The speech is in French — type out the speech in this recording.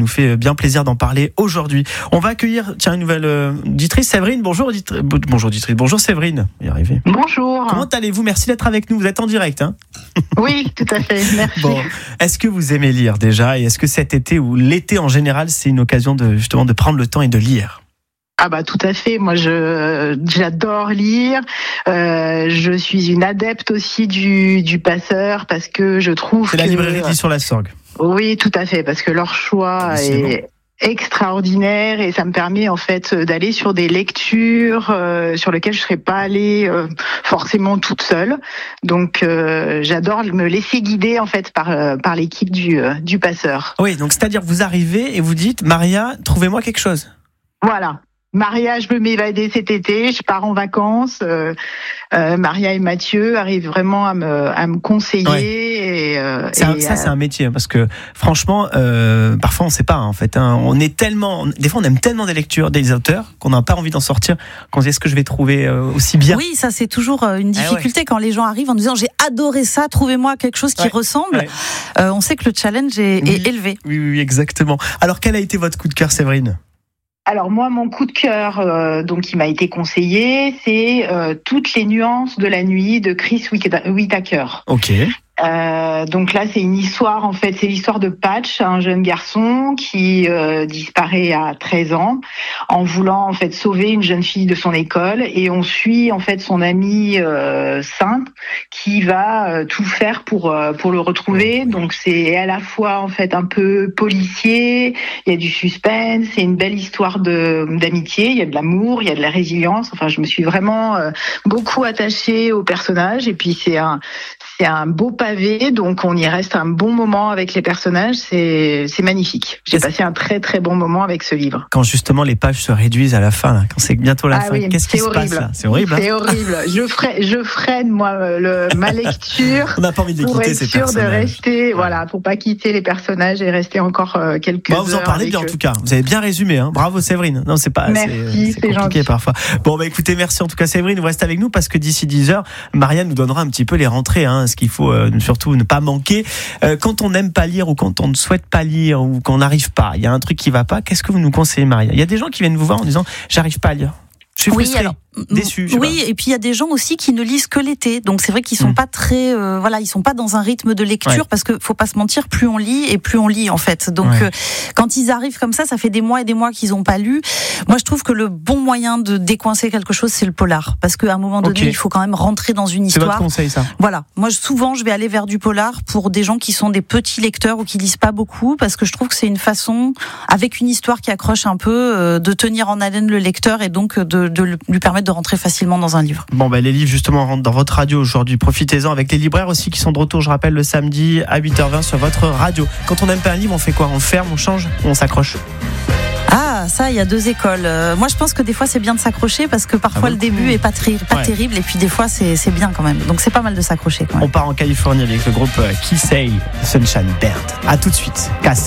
nous fait bien plaisir d'en parler aujourd'hui. On va accueillir une nouvelle auditrice, Séverine. Bonjour auditrice. Bonjour Séverine. Y arriver. Bonjour. Comment allez-vous? Merci d'être avec nous. Vous êtes en direct, hein? Oui, tout à fait. Merci. Bon, est-ce que vous aimez lire déjà, et est-ce que cet été ou l'été en général, c'est une occasion de prendre le temps et de lire? Ah bah tout à fait. Moi, j'adore lire. Je suis une adepte aussi du Passeur parce que je trouve c'est la librairie dit sur la Sorgue. Oui, tout à fait, parce que leur choix est extraordinaire et ça me permet en fait d'aller sur des lectures sur lesquelles je serais pas allée forcément toute seule. Donc j'adore me laisser guider en fait par l'équipe du Passeur. Oui, donc c'est-à-dire vous arrivez et vous dites Maria, trouvez-moi quelque chose. Voilà. Maria, je veux m'évader cet été, je pars en vacances. Maria et Mathieu arrivent vraiment à me conseiller. Ouais. Ça, c'est un métier, parce que franchement, parfois on ne sait pas en fait. On est tellement, des fois on aime tellement des lectures, des auteurs, qu'on n'a pas envie d'en sortir. Qu'on se dit est-ce que je vais trouver aussi bien. Oui, ça c'est toujours une difficulté quand les gens arrivent en disant j'ai adoré ça, trouvez-moi quelque chose qui ressemble. Ouais. On sait que le challenge est élevé. Oui, exactement. Alors quel a été votre coup de cœur, Séverine ? Alors moi, mon coup de cœur, donc qui m'a été conseillé, c'est Toutes les nuances de la nuit de Chris Whittaker. Ok. Donc là, c'est une histoire, en fait, c'est l'histoire de Patch, un jeune garçon qui disparaît à 13 ans en voulant en fait sauver une jeune fille de son école, et on suit en fait son amie Sainte qui va tout faire pour le retrouver. Donc c'est à la fois en fait un peu policier, il y a du suspense, c'est une belle histoire d'amitié, il y a de l'amour, il y a de la résilience. Enfin, je me suis vraiment beaucoup attachée au personnage, et puis c'est un beau pavé, donc on y reste un bon moment avec les personnages, c'est magnifique. J'ai passé un très très bon moment avec ce livre. Quand justement les pages se réduisent à la fin, là, quand c'est bientôt la fin, oui, qu'est-ce qui se passe là? C'est horrible. C'est horrible. Je freine moi ma lecture. On n'a pas envie de quitter ces personnages. Pour être sûr de rester, voilà, pour pas quitter les personnages et rester encore quelques heures. Vous en parlez bien en tout cas. Vous avez bien résumé, hein. Bravo Séverine. Non, c'est pas. Merci, c'est compliqué gentil. Parfois. Bon, écoutez, merci en tout cas Séverine. Vous restez avec nous parce que d'ici 10h, Marianne nous donnera un petit peu les rentrées, hein, ce qu'il faut surtout ne pas manquer. Quand on n'aime pas lire ou quand on ne souhaite pas lire ou qu'on n'arrive pas, il y a un truc qui va pas. Qu'est-ce que vous nous conseillez, Maria? Il y a des gens qui viennent vous voir en disant j'arrive pas à lire. Je suis frustré, déçu. Oui, et puis il y a des gens aussi qui ne lisent que l'été. Donc c'est vrai qu'ils sont pas très, ils sont pas dans un rythme de lecture, parce que faut pas se mentir, plus on lit et plus on lit en fait. Donc quand ils arrivent comme ça fait des mois et des mois qu'ils ont pas lu. Moi je trouve que le bon moyen de décoincer quelque chose, c'est le polar, parce qu'à un moment donné, il faut quand même rentrer dans une histoire. C'est votre conseil, ça? Voilà. Moi souvent je vais aller vers du polar pour des gens qui sont des petits lecteurs ou qui lisent pas beaucoup, parce que je trouve que c'est une façon, avec une histoire qui accroche un peu, de tenir en haleine le lecteur et donc de lui permettre de rentrer facilement dans un livre. Bon, les livres justement rentrent dans votre radio aujourd'hui. Profitez-en avec les libraires aussi qui sont de retour, je rappelle, le samedi à 8h20 sur votre radio. Quand on n'aime pas un livre, on fait quoi? On ferme, on change ou on s'accroche? Ah, ça, il y a deux écoles. Moi, je pense que des fois, c'est bien de s'accrocher parce que parfois le début est pas terrible, et puis des fois, c'est bien quand même. Donc, c'est pas mal de s'accrocher quand même. On part en Californie avec le groupe Kisei Sunshine Band. À tout de suite. Casse.